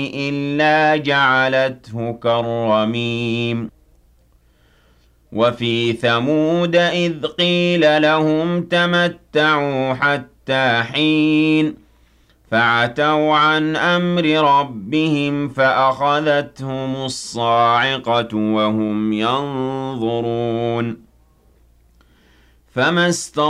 إِلَّا جَعَلَتْهُ كَالرَّمِيمِ وَفِي ثَمُودَ إِذْ قِيلَ لَهُمْ تَمَتَّعُوا حَتَّىٰ حِينٍ فَعَتَوْا عَنْ أَمْرِ رَبِّهِمْ فَأَخَذَتْهُمُ الصَّاعِقَةُ وَهُمْ يَنظُرُونَ فَمَا